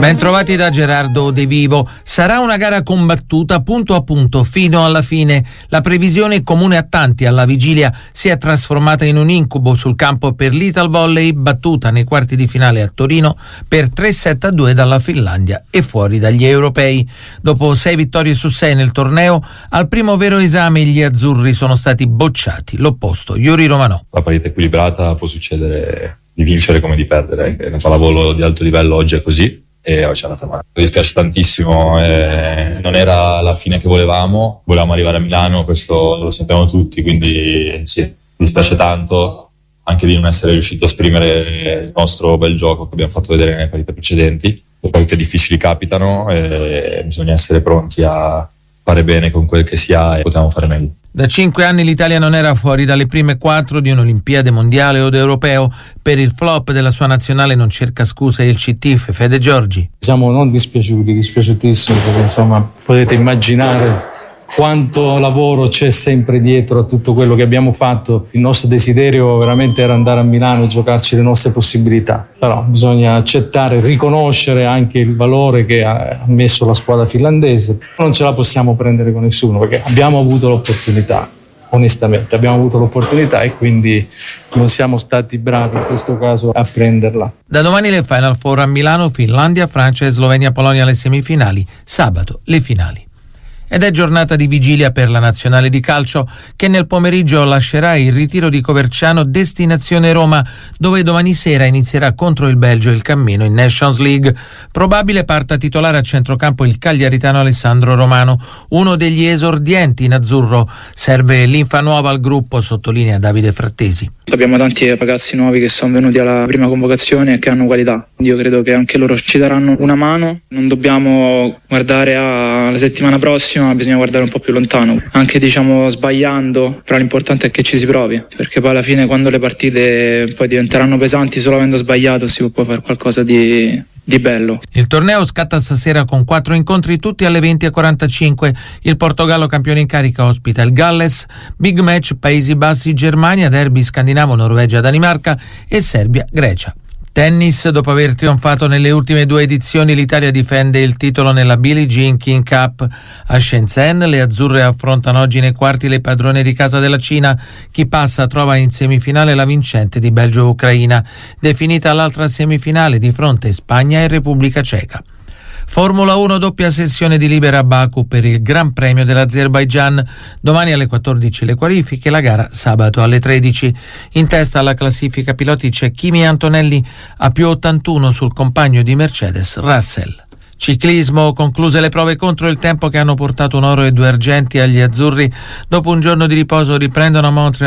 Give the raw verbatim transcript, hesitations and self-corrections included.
Ben trovati da Gerardo De Vivo. Sarà una gara combattuta punto a punto fino alla fine. La previsione comune a tanti alla vigilia si è trasformata in un incubo sul campo per l'Italvolley, battuta nei quarti di finale a Torino per tre sette a due dalla Finlandia e fuori dagli europei. Dopo sei vittorie su sei nel torneo, al primo vero esame gli azzurri sono stati bocciati. L'opposto, Yuri Romanò. La partita equilibrata, può succedere di vincere come di perdere. La pallavolo di alto livello oggi è così. E oggi è andata male. Mi dispiace tantissimo, eh, non era la fine che volevamo, volevamo arrivare a Milano, questo lo sappiamo tutti, quindi sì, mi dispiace tanto anche di non essere riuscito a esprimere il nostro bel gioco che abbiamo fatto vedere nelle partite precedenti. Le partite difficili capitano e bisogna essere pronti a fare bene con quel che si ha e potevamo fare meglio. Da cinque anni l'Italia non era fuori dalle prime quattro di un'Olimpiade mondiale o europeo. Per il flop della sua nazionale non cerca scuse il C T F, Fede Giorgi. Siamo non dispiaciuti, dispiaciutissimi, perché insomma potete immaginare quanto lavoro c'è sempre dietro a tutto quello che abbiamo fatto. Il nostro desiderio veramente era andare a Milano e giocarci le nostre possibilità, però bisogna accettare, riconoscere anche il valore che ha messo la squadra finlandese. Non ce la possiamo prendere con nessuno perché abbiamo avuto l'opportunità, onestamente abbiamo avuto l'opportunità e quindi non siamo stati bravi in questo caso a prenderla. Da domani le Final Four a Milano, Finlandia, Francia e Slovenia, Polonia alle semifinali, sabato le finali. Ed è giornata di vigilia per la nazionale di calcio che nel pomeriggio lascerà il ritiro di Coverciano destinazione Roma, dove domani sera inizierà contro il Belgio il cammino in Nations League. Probabile parta titolare a centrocampo il cagliaritano Alessandro Romano, uno degli esordienti in azzurro. Serve linfa nuova al gruppo, sottolinea Davide Frattesi. Abbiamo tanti ragazzi nuovi che sono venuti alla prima convocazione e che hanno qualità. Io credo che anche loro ci daranno una mano. Non dobbiamo guardare alla settimana prossima, bisogna guardare un po' più lontano, anche diciamo sbagliando, però l'importante è che ci si provi, perché poi alla fine quando le partite poi diventeranno pesanti solo avendo sbagliato si può fare qualcosa di, di bello. Il torneo scatta stasera con quattro incontri tutti alle venti e quarantacinque. Il Portogallo campione in carica ospita il Galles, big match Paesi Bassi Germania, derby scandinavo Norvegia Danimarca e Serbia Grecia. Tennis, dopo aver trionfato nelle ultime due edizioni, l'Italia difende il titolo nella Billie Jean King Cup. A Shenzhen le azzurre affrontano oggi nei quarti le padrone di casa della Cina. Chi passa trova in semifinale la vincente di Belgio-Ucraina. Definita l'altra semifinale di fronte Spagna e Repubblica Ceca. Formula uno, doppia sessione di libera a Baku per il Gran Premio dell'Azerbaigian. Domani alle quattordici le qualifiche, la gara sabato alle tredici. In testa alla classifica piloti c'è Kimi Antonelli a più ottantuno sul compagno di Mercedes Russell. Ciclismo, concluse le prove contro il tempo che hanno portato un oro e due argenti agli azzurri. Dopo un giorno di riposo riprendono a Montreal